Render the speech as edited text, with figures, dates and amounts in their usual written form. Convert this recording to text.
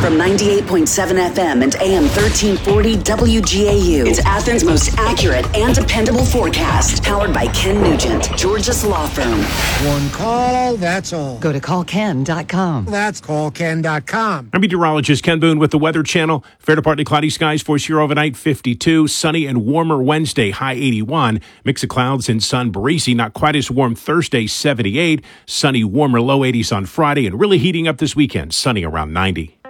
From 98.7 FM and AM 1340 WGAU. It's Athens' most accurate and dependable forecast. Powered by Ken Nugent, Georgia's law firm. One call, that's all. Go to callken.com. That's callken.com. I'm meteorologist Ken Boone with the Weather Channel. Fair to partly cloudy skies for your overnight 52. Sunny and warmer Wednesday, high 81. Mix of clouds and sun, breezy. Not quite as warm Thursday, 78. Sunny, warmer, low 80s on Friday. And really heating up this weekend, sunny around 90.